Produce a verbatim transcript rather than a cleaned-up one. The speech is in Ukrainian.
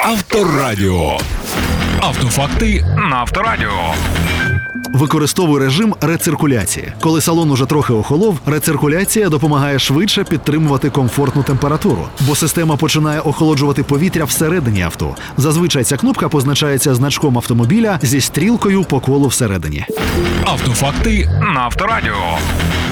Авторадіо. Автофакти на Авторадіо. Використовуй режим рециркуляції. Коли салон уже трохи охолов, рециркуляція допомагає швидше підтримувати комфортну температуру, бо система починає охолоджувати повітря всередині авто. Зазвичай ця кнопка позначається значком автомобіля зі стрілкою по колу всередині. Автофакти на Авторадіо.